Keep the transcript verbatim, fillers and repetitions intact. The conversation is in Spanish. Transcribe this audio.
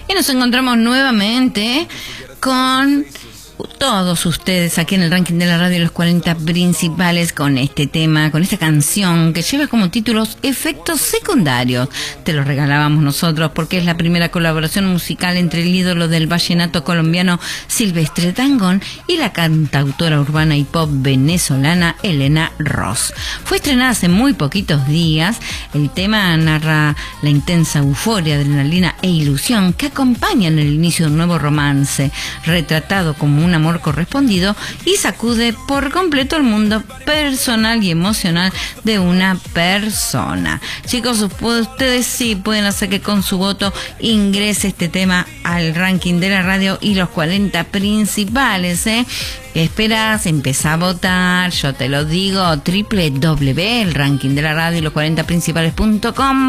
Y nos encontramos nuevamente con todos ustedes aquí en el ranking de la radio, los cuarenta principales, con este tema, con esta canción que lleva como títulos Efectos Secundarios. Te lo regalábamos nosotros porque es la primera colaboración musical entre el ídolo del vallenato colombiano Silvestre Dangond y la cantautora urbana y pop venezolana Elena Ross. Fue estrenada hace muy poquitos días. El tema narra la intensa euforia, adrenalina e ilusión que acompañan el inicio de un nuevo romance, retratado como un amor correspondido, y sacude por completo el mundo personal y emocional de una persona. Chicos, ustedes sí pueden hacer que con su voto ingrese este tema al ranking de la radio y los cuarenta principales, ¿eh? ¿Qué esperas? Empezá a votar, yo te lo digo, doble u doble u doble u punto el ranking de la radio y los cuarenta principales punto com.